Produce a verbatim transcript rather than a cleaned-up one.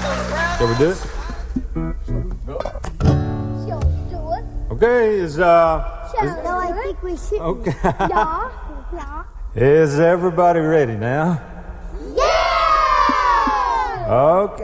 Shall we do it? Shall we do it? Okay, is uh Shall is, we no, I think we should. okay. Yeah. Yeah. Is everybody ready now? Yeah! Okay.